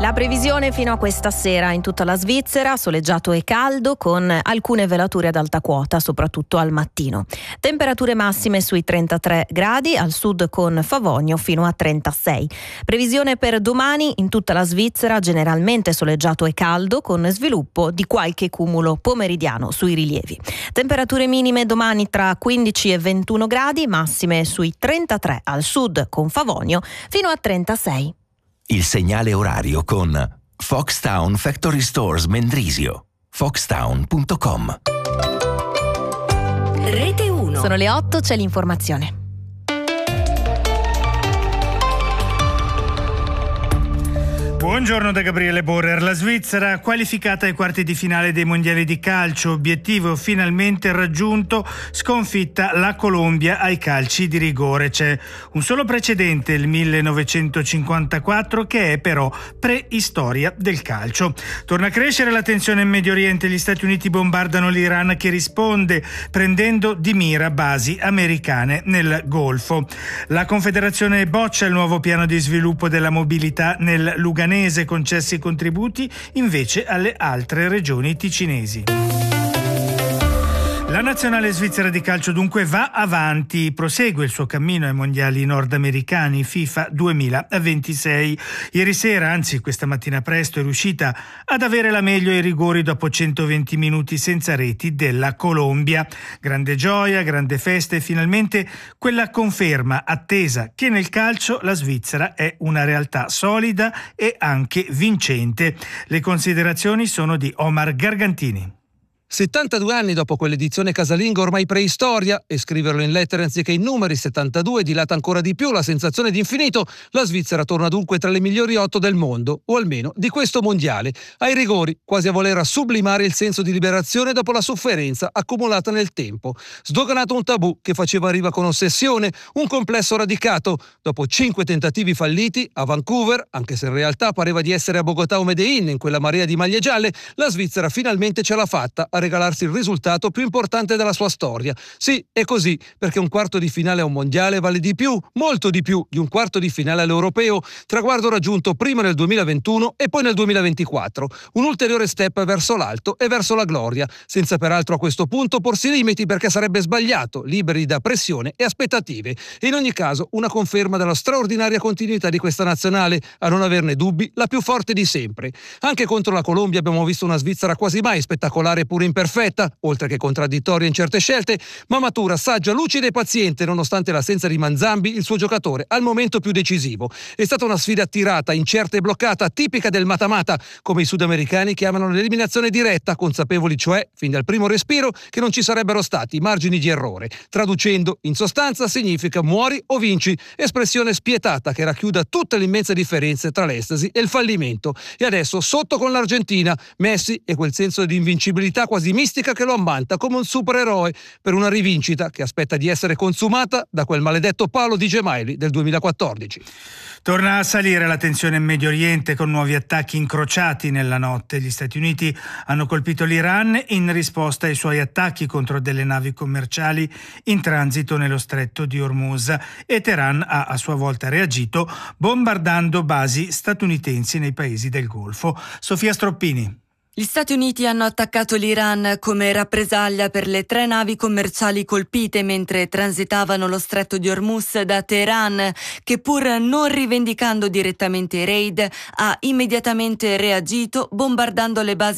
La previsione fino a questa sera in tutta la Svizzera, soleggiato e caldo con alcune velature ad alta quota, soprattutto al mattino. Temperature massime sui 33 gradi, al sud con Favogno fino a 36. Previsione per domani in tutta la Svizzera, generalmente soleggiato e caldo con sviluppo di qualche cumulo pomeridiano sui rilievi. Temperature minime domani tra 15 e 21 gradi, massime sui 33 al sud con Favogno fino a 36. Il segnale orario con Foxtown Factory Stores Mendrisio. Foxtown.com. Rete 1. Sono le 8, c'è l'informazione. Buongiorno da Gabriele Borrer. La Svizzera qualificata ai quarti di finale dei mondiali di calcio, obiettivo finalmente raggiunto, sconfitta la Colombia ai calci di rigore. C'è un solo precedente, il 1954, che è però preistoria del calcio. Torna a crescere la tensione in Medio Oriente, gli Stati Uniti bombardano l'Iran che risponde prendendo di mira basi americane nel Golfo. La Confederazione boccia il nuovo piano di sviluppo della mobilità nel Luganese, concessi contributi invece alle altre regioni ticinesi. La nazionale svizzera di calcio dunque va avanti, prosegue il suo cammino ai mondiali nordamericani FIFA 2026. Ieri sera, anzi questa mattina presto, è riuscita ad avere la meglio ai rigori dopo 120 minuti senza reti della Colombia. Grande gioia, grande festa e finalmente quella conferma attesa che nel calcio la Svizzera è una realtà solida e anche vincente. Le considerazioni sono di Omar Gargantini. 72 anni dopo quell'edizione casalinga ormai preistoria, e scriverlo in lettere anziché in numeri, 72 dilata ancora di più la sensazione di infinito, la Svizzera torna dunque tra le migliori 8 del mondo, o almeno di questo mondiale, ai rigori, quasi a voler sublimare il senso di liberazione dopo la sofferenza accumulata nel tempo. Sdoganato un tabù che faceva riva con ossessione, un complesso radicato. Dopo 5 tentativi falliti a Vancouver, anche se in realtà pareva di essere a Bogotà o Medellin in quella marea di maglie gialle, la Svizzera finalmente ce l'ha fatta a regalarsi il risultato più importante della sua storia. Sì, è così, perché un quarto di finale a un mondiale vale di più, molto di più, di un quarto di finale all'europeo, traguardo raggiunto prima nel 2021 e poi nel 2024. Un ulteriore step verso l'alto e verso la gloria, senza peraltro a questo punto porsi limiti perché sarebbe sbagliato, liberi da pressione e aspettative. E in ogni caso una conferma della straordinaria continuità di questa nazionale, a non averne dubbi, la più forte di sempre. Anche contro la Colombia abbiamo visto una Svizzera quasi mai spettacolare pure imperfetta, oltre che contraddittoria in certe scelte, ma matura, saggia, lucida e paziente nonostante l'assenza di Manzambi, il suo giocatore al momento più decisivo. È stata una sfida tirata, incerta e bloccata, tipica del mata-mata, come i sudamericani chiamano l'eliminazione diretta, consapevoli cioè, fin dal primo respiro, che non ci sarebbero stati margini di errore. Traducendo, in sostanza, significa muori o vinci, espressione spietata che racchiuda tutte le immense differenze tra l'estasi e il fallimento. E adesso sotto con l'Argentina, Messi e quel senso di invincibilità quasi mistica che lo ammanta come un supereroe per una rivincita che aspetta di essere consumata da quel maledetto palo di Gemayel del 2014. Torna a salire la tensione in Medio Oriente con nuovi attacchi incrociati nella notte. Gli Stati Uniti hanno colpito l'Iran in risposta ai suoi attacchi contro delle navi commerciali in transito nello stretto di Hormuz e Teheran ha a sua volta reagito bombardando basi statunitensi nei paesi del Golfo. Sofia Stroppini. Gli Stati Uniti hanno attaccato l'Iran come rappresaglia per le 3 navi commerciali colpite mentre transitavano lo stretto di Hormuz da Teheran, che pur non rivendicando direttamente i raid ha immediatamente reagito bombardando le basi